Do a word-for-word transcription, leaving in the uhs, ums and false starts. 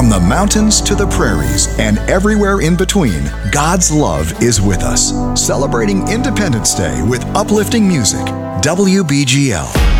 From the mountains to the prairies and everywhere in between, God's love is with us. Celebrating Independence Day with uplifting music. W B G L.